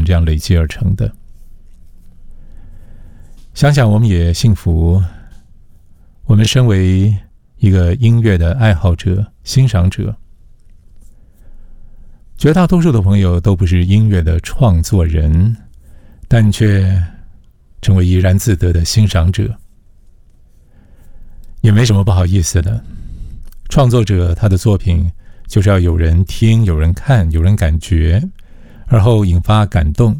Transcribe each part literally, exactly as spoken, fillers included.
这样累积而成的。想想我们也幸福，我们身为一个音乐的爱好者、欣赏者，绝大多数的朋友都不是音乐的创作人，但却成为怡然自得的欣赏者，也没什么不好意思的。创作者他的作品就是要有人听、有人看、有人感觉，而后引发感动，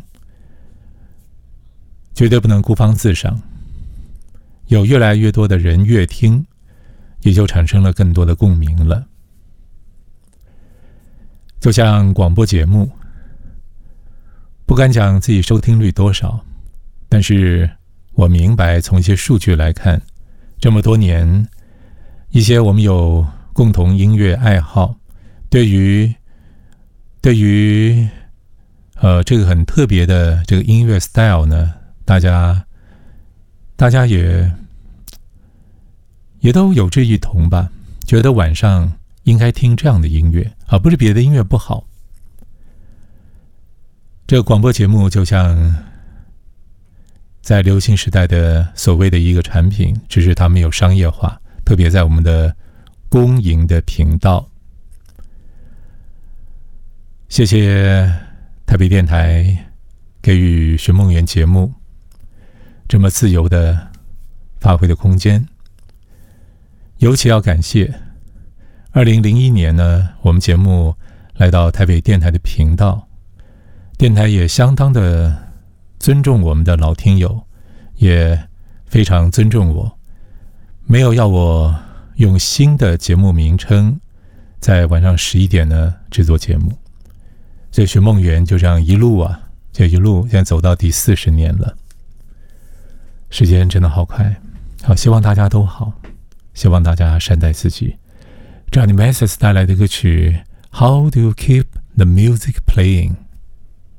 绝对不能孤芳自赏。有越来越多的人越听，也就产生了更多的共鸣了。就像广播节目，不敢讲自己收听率多少，但是我明白从一些数据来看，这么多年，一些我们有共同音乐爱好，对于对于呃这个很特别的这个音乐 style 呢，大家大家也也都有志一同吧，觉得晚上应该听这样的音乐，而不是别的音乐不好。这个广播节目就像在流行时代的所谓的一个产品，只是它没有商业化，特别在我们的公营的频道。谢谢台北电台给予寻梦园节目这么自由的发挥的空间，尤其要感谢二零零一年呢，我们节目来到台北电台的频道，电台也相当的尊重我们的老听友，也非常尊重我，没有要我用新的节目名称在晚上十一点呢制作节目。这寻梦园就这样一路啊，这一路现在走到第四十年了，时间真的好快。好，希望大家都好，希望大家善待自己。这样你们 S S 带来的歌曲 How do you keep the music playing？